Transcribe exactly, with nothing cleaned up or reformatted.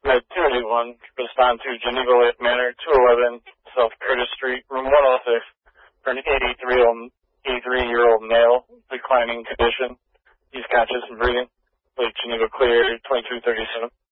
Med two eighty-one, respond to Geneva Lake Manor, two eleven South Curtis Street, room one oh six, for an eighty-three-year-old male, declining condition. He's conscious and breathing. Lake Geneva clear, twenty-two thirty-seven.